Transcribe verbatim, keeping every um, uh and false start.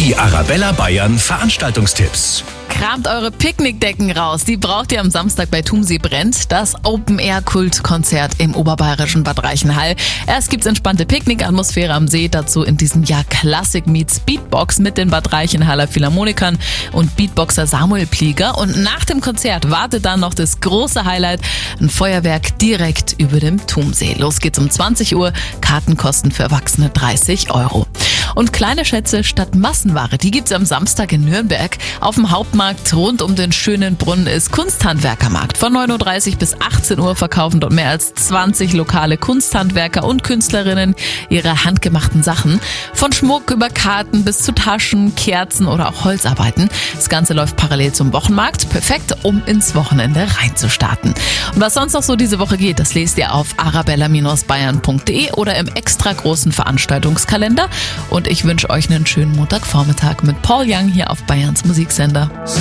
Die Arabella Bayern Veranstaltungstipps. Kramt eure Picknickdecken raus. Die braucht ihr am Samstag bei Tumsee brennt. Das Open-Air-Kultkonzert im oberbayerischen Bad Reichenhall. Erst gibt's entspannte Picknick-Atmosphäre am See. Dazu in diesem Jahr Classic meets Beatbox mit den Bad Reichenhaller Philharmonikern und Beatboxer Samuel Plieger. Und nach dem Konzert wartet dann noch das große Highlight, ein Feuerwerk direkt über dem Tumsee. Los geht's um zwanzig Uhr. Karten kosten für Erwachsene dreißig Euro. Und kleine Schätze statt Massenware, die gibt's am Samstag in Nürnberg. Auf dem Hauptmarkt rund um den schönen Brunnen ist Kunsthandwerkermarkt. Von neun Uhr dreißig bis achtzehn Uhr verkaufen dort mehr als zwanzig lokale Kunsthandwerker und Künstlerinnen ihre handgemachten Sachen. Von Schmuck über Karten bis zu Taschen, Kerzen oder auch Holzarbeiten. Das Ganze läuft parallel zum Wochenmarkt. Perfekt, um ins Wochenende reinzustarten. Und was sonst noch so diese Woche geht, das lest ihr auf arabella Bindestrich bayern punkt de oder im extra großen Veranstaltungskalender. Und ich wünsche euch einen schönen Montagvormittag mit Paul Young hier auf Bayerns Musiksender.